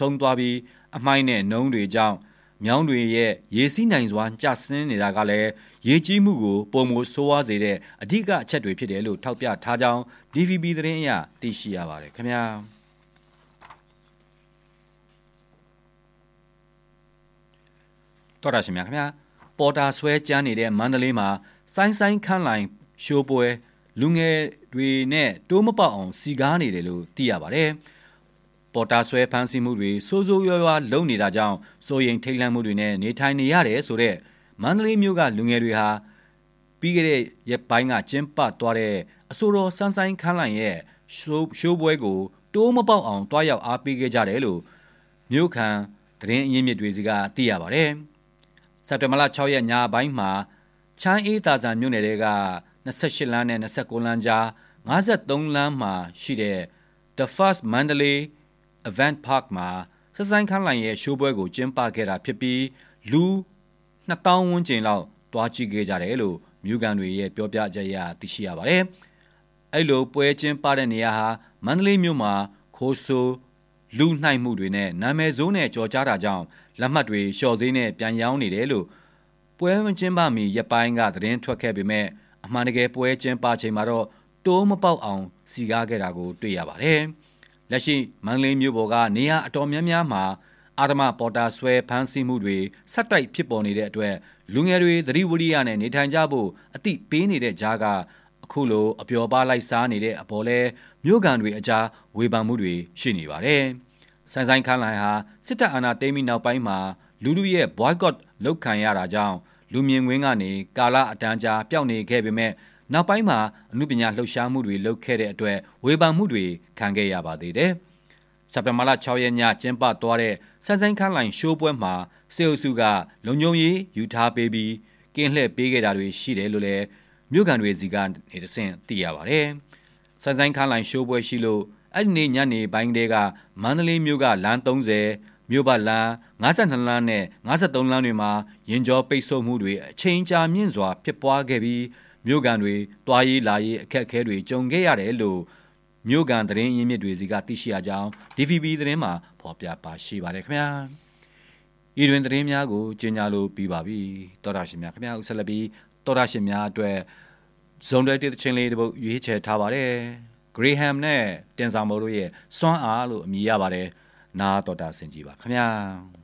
သုံးသွားပြီးအမိုင်းနဲ့နှုံးတွေကြောင့်မြောင်းတွေရဲ့ရေစီးနိုင်စွာကျဆင်းနေတာကလည်းရေကြီးမှုကိုပုံမဆိုးဝါးစေတဲ့အဓိကအချက်တွေဖြစ်တယ်လို့ထောက်ပြထားကြောင်း DVB သတင်းအရသိရှိရပါတယ်ခင်ဗျာတော်ရရှိမြခင်ဗျာပေါ်တာဆွဲကျန်းနေတဲ့မန္တလေးမှာဆိုင်းခန်းလိုင်ရှိုးပွဲလူငယ်တွေနဲ့တိုးမပေါက်အောင်စီကားနေတယ်လို့သိရပါတယ်ပေါ်တာဆွဲဖမ်းဆီးမှုတွေစိုးစိုးရွားရွားလုံနေတာကြောင့်စိုးရိမ်ထိတ်လန့်မှုတွေနဲ့နေထိုင်နေရတယ်ဆိုတဲ့မန္တလေးမြို့ကလူငယ်တွေဟာပြီးခဲ့တဲ့ရက်ပိုင်းကကျင်းပသွားတဲ့အဆိုတော်ဆိုင်းခန်းလိုင်ရဲ့ရှိုးပွဲကိုတိုးမပေါက်အောင်တွားရောက်အားပေးခဲ့ကြတယ်လို့မြို့ခံသတင်းအရင်းမြစ်တွေစီကသိရပါတယ်စက်တင်ဘာလ6ရက်ညပိုင်းမှာချမ်းအေးတာဆန်မြို့နယ်တွေက28လမ်းနဲ့29လမ်းကြား53လမ်းမှာရှိတဲ့ The First Mandalay Event Park မှာဆိုင်းခန်းလိုင်ရဲ့ရှိုးပွဲကိုကျင်းပခဲ့တာဖြစ်ပြီးလူ2000ဝန်းကျင်လောက်တွားကြည့်ခဲ့ကြတယ်လို့မြို့ကန်တွေရဲ့ပြောပြချက်အရသိရှိရပါတယ်။အဲ့လိုပွဲကျင်းပတဲ့နေရာဟာမန္တလေးမြို့မှာခိုးဆိုးလူနှိုက်မှုတွေနဲ့နာမည်ဆိုးနဲ့ကြော်ကြားတာကြောင့်လက်မှတ်တွေလျှော့ဈေးနဲ့ပြန်ရောင်းနေတယ်လို့ပွဲမကျင်းပမီရက်ပိုင်းကသတင်းထွက်ခဲ့ပေမဲ့အမှန်တကယ်ပွဲကျင်းပချိန်မှာတော့တိုးမပေါက်အောင်စီကားခဲ့တာကိုတွေ့ရပါတယ်။လက်ရှိမန္တလေးမြို့ပေါ်ကနေရာအတော်များများမှာအာဓမပေါ်တာဆွဲဖမ်းဆီးမှုတွေဆက်တိုက်ဖြစ်ပေါ်နေတဲ့အတွက်လူငယ်တွေသတိဝိရိယနဲ့နေထိုင်ကြဖို့အသိပေးနေတဲ့ကြားကအခုလိုအပျော်ပါးလိုက်စားနေတဲ့အပေါ်လဲမြို့ကန်တွေအကြားဝေဖန်မှုတွေရှိနေပါတယ်။ဆိုင်းခန်းလိုင်ဟာစစ်တပ်အာဏာသိမ်းပြီးနောက်ပိုင်းမှာလူလူရဲ့ boycott လုပ်ခံရတာကြောင့်လူမြင်ကွင်းကနေကာလအတန်းကြာပျောက်နေခဲ့ပေမဲ့နောက်ပိုင်းမှာအမှုပညာလှုပ်ရှားမှုတွေလုပ်ခဲ့တဲ့အတွက်ဝေဖန်မှုတွေခံခဲ့ရပါသေးတယ်။စက်တင်ဘာလ6ရက်ညကျင်းပသွားတဲ့ဆိုင်းခန်းလိုင်ရှိုးပွဲမှာစေအုပ်စုကလုံခြုံရေးယူထားပေးပြီးကင်းလှည့်ပေးခဲ့တာတွေရှိတယ်လို့လည်းမြို့ကန်တွေစီကနေတဆင့်သိရပါတယ်။ဆိုင်းခန်းလိုင်ရှိုးပွဲရှိလို့အဲ့ဒီနေ့ညနေပိုင်းတည်းကမန္တလေးမြို့ကလမ်း30မြို့ပတ်လမ်း52လမ်းနဲ့53လမ်းတွေမှာရင်ကျော်ပိတ်ဆို့မှုတွေအချိန်ကြာမြင့်စွာဖြစ်ပွားခဲ့ပြီးမြို့ကန်တွေတွားရေးလာရေးအခက်အခဲတွေကြုံခဲ့ရတယ်လို့မြို့ကန်သတင်းရင်းမြစ်တွေစီကသိရှိရကြောင်း DVB သတင်းမှာဖော်ပြပါရှိပါတယ်ခင်ဗျာဤတွင်သတင်းများကိုကြီးညာလို့ပြီးပါပြီတော်တာရှင်များခင်ဗျာဦးဆက်လက်ပြီးတော်တာရှင်များအတွက်ဇုံတွဲတစ်ချင်းလေးတစ်ပုဒ်ရွေးချယ်ထားပါတယ် Graham နဲ့တင်ဆောင်မိုးတို့ရဲ့စွမ်းအားလို့အမည်ရပါတယ်နားတော်တာဆင်ကြည့်ပါခင်ဗျာ